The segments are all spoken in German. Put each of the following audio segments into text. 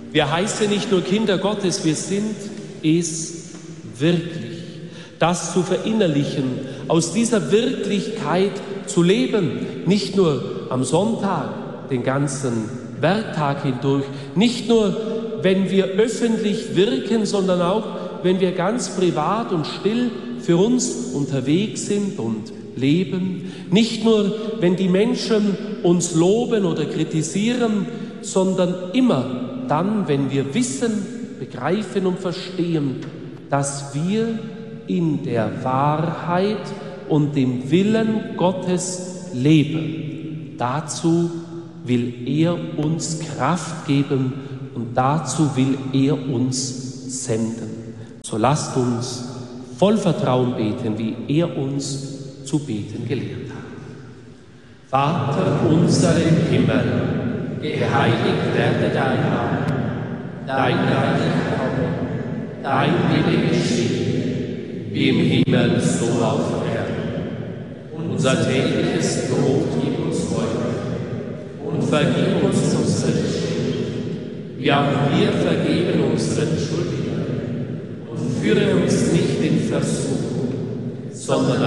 Wir heißen nicht nur Kinder Gottes, wir sind es wirklich. Das zu verinnerlichen, aus dieser Wirklichkeit zu leben, nicht nur am Sonntag, den ganzen Werktag hindurch, nicht nur, wenn wir öffentlich wirken, sondern auch, wenn wir ganz privat und still für uns unterwegs sind und leben. Nicht nur, wenn die Menschen uns loben oder kritisieren, sondern immer dann, wenn wir wissen, begreifen und verstehen, dass wir in der Wahrheit und dem Willen Gottes leben. Dazu will er uns Kraft geben und dazu will er uns senden. So lasst uns voll Vertrauen beten, wie er uns zu beten gelehrt hat. Vater unser im Himmel, geheiligt werde dein Name, dein Reich komme, dein Wille geschehe, wie im Himmel so auf Erden. Unser tägliches Brot gib uns heute und vergib uns unsere Schuld, wie auch wir vergeben unseren Schuldigern. Und führe uns nicht in Versuchung, sondern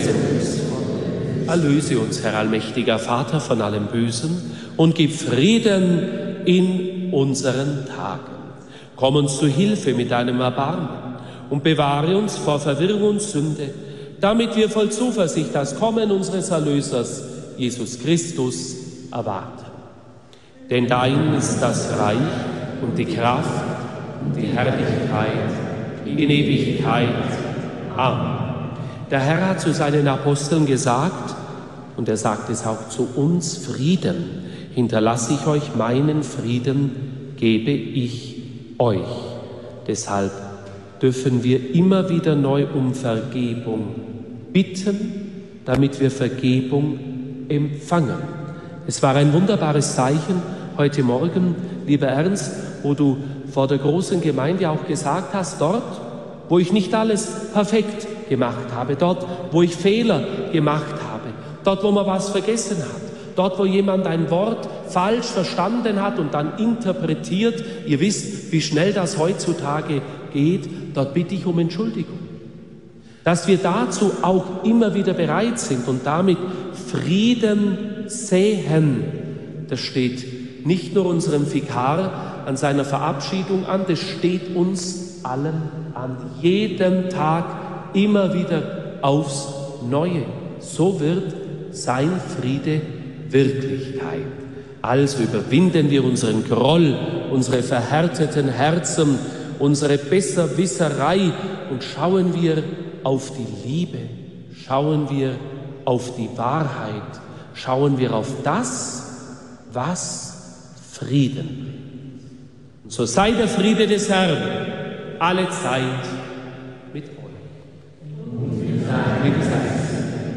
erlöse uns, Herr allmächtiger Vater, von allem Bösen und gib Frieden in unseren Tagen. Komm uns zu Hilfe mit deinem Erbarmen und bewahre uns vor Verwirrung und Sünde, damit wir voll Zuversicht das Kommen unseres Erlösers, Jesus Christus, erwarten. Denn dein ist das Reich und die Kraft und die Herrlichkeit in Ewigkeit. Amen. Der Herr hat zu seinen Aposteln gesagt, und er sagt es auch zu uns, Frieden hinterlasse ich euch, meinen Frieden gebe ich euch. Deshalb dürfen wir immer wieder neu um Vergebung bitten, damit wir Vergebung empfangen. Es war ein wunderbares Zeichen heute Morgen, lieber Ernst, wo du vor der großen Gemeinde auch gesagt hast, dort, wo ich nicht alles perfekt gemacht habe, dort, wo ich Fehler gemacht habe, dort, wo man was vergessen hat, dort, wo jemand ein Wort falsch verstanden hat und dann interpretiert, ihr wisst, wie schnell das heutzutage geht, dort bitte ich um Entschuldigung. Dass wir dazu auch immer wieder bereit sind und damit Frieden säen, das steht nicht nur unserem Vikar an seiner Verabschiedung an, das steht uns allen an, jeden Tag immer wieder aufs Neue. So wird sein Friede Wirklichkeit. Also überwinden wir unseren Groll, unsere verhärteten Herzen, unsere Besserwisserei und schauen wir auf die Liebe, schauen wir auf die Wahrheit, schauen wir auf das, was Frieden bringt. Und so sei der Friede des Herrn alle Zeit mit euch. Und mit deinem Geist.